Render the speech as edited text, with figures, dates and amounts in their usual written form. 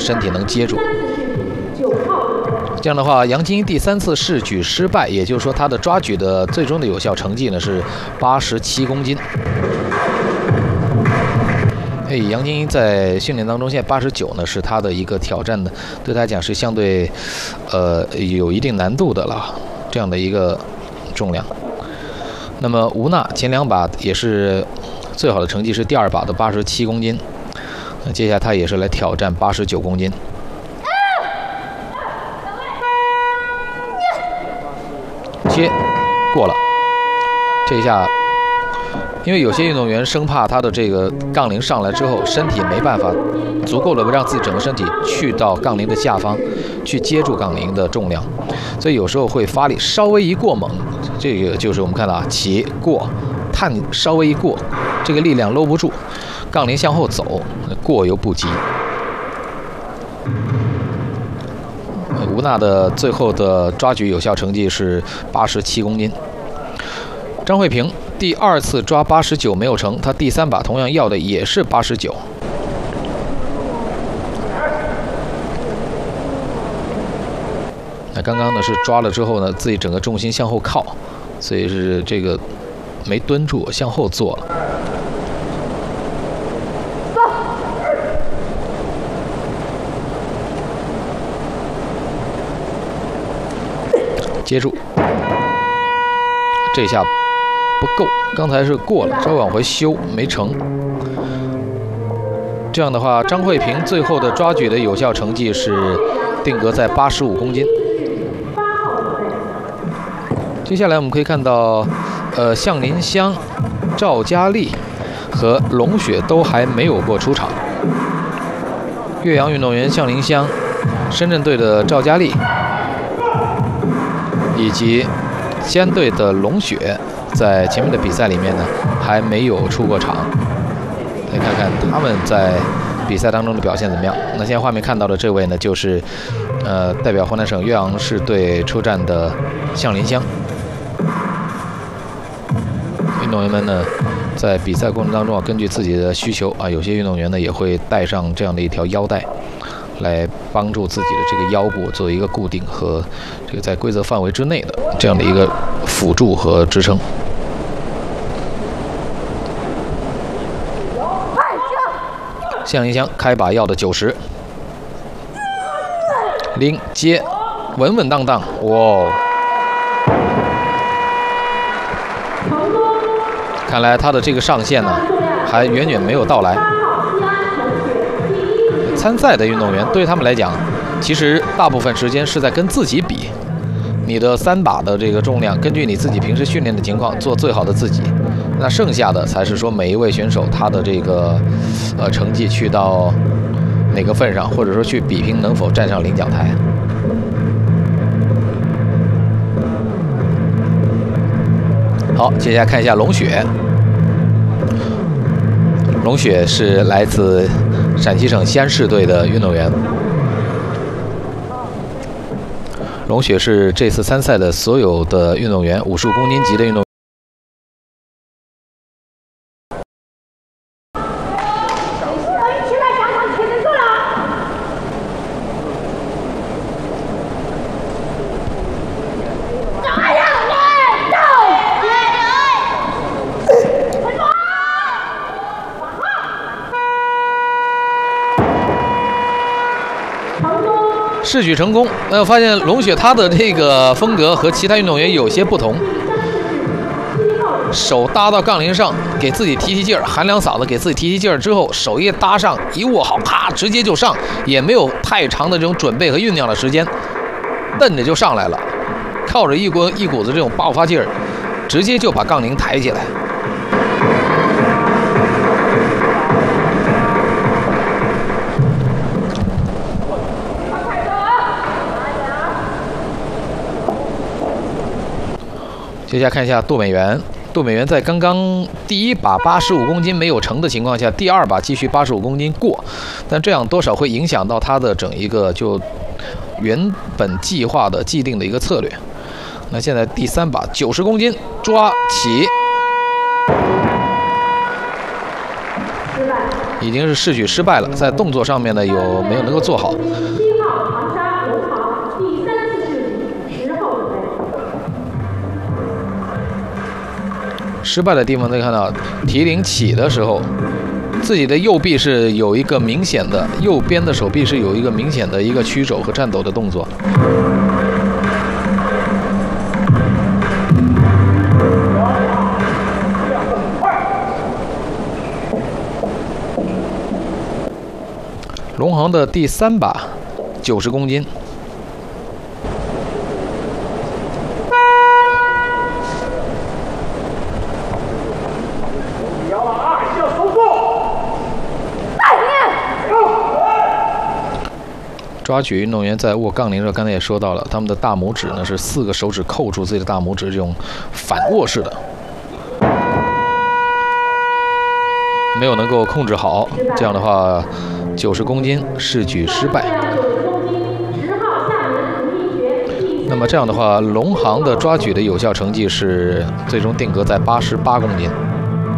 身体能接住。这样的话，杨金第3次试举失败，也就是说他的抓举的最终的有效成绩呢是87公斤。杨金在训练当中，现在89呢是他的一个挑战的，对他来讲是相对有一定难度的了，这样的一个重量。那么吴娜前2把也是最好的成绩是第2把的87公斤，那接下来他也是来挑战89公斤。切过了，这一下，因为有些运动员生怕他的这个杠铃上来之后，身体没办法足够的让自己整个身体去到杠铃的下方，去接住杠铃的重量，所以有时候会发力稍微一过猛，这个就是我们看到起过探稍微一过，这个力量搂不住，杠铃向后走，过犹不及。吴娜的最后的抓举有效成绩是87公斤。张慧萍第2次抓89没有成，她第3把同样要的也是89。那刚刚呢是抓了之后呢，自己整个重心向后靠，所以是这个没蹲住，向后坐了。接住，这下不够，刚才是过了，稍微往回修没成。这样的话，张慧萍最后的抓举的有效成绩是定格在85公斤。接下来我们可以看到，向林香、赵佳丽和龙雪都还没有过出场。岳阳运动员向林香、深圳队的赵佳丽，以及西安队的龙雪，在前面的比赛里面呢还没有出过场。来看看他们在比赛当中的表现怎么样。那现在画面看到的这位呢，就是代表湖南省岳阳市队出战的向林香。运动员们呢，在比赛过程当中啊，根据自己的需求啊，有些运动员呢也会带上这样的一条腰带，来帮助自己的这个腰部做一个固定和这个在规则范围之内的这样的一个辅助和支撑。向林香开把要的90，拎接，稳稳当当，哇！看来他的这个上限呢，还远远没有到来。参赛的运动员对他们来讲，其实大部分时间是在跟自己比。你的3把的这个重量，根据你自己平时训练的情况做最好的自己。那剩下的才是说每一位选手他的这个成绩去到哪个份上，或者说去比拼能否站上领奖台。好，接下来看一下龙雪。龙雪是来自陕西省西安市队的运动员。龙雪是这次参赛的所有的运动员，55公斤级的运动员。试举成功，我发现龙雪她的这个风格和其他运动员有些不同，手搭到杠铃上，给自己提劲儿，喊2嗓子给自己提劲儿之后，手一搭上，一握好，啪，直接就上，也没有太长的这种准备和酝酿的时间，蹬着就上来了，靠着一股子这种爆发劲儿，直接就把杠铃抬起来。接下来看一下杜美元。杜美元在刚刚第1把85公斤没有成的情况下，第2把继续85公斤过，但这样多少会影响到他的整一个就原本计划的既定的一个策略。那现在第3把90公斤抓起， 已经是试举失败了，在动作上面呢没有能够做好。失败的地方可以看到，提铃起的时候，自己的右臂是有一个明显的，右边的手臂是有一个明显的一个曲肘和颤抖的动作。龙航的第3把，90公斤。抓举运动员在握杠铃上，刚才也说到了，他们的大拇指呢是4个手指扣住自己的大拇指，这种反握式的，没有能够控制好，这样的话，90公斤试举失败。那么这样的话，龙航的抓举的有效成绩是最终定格在88公斤。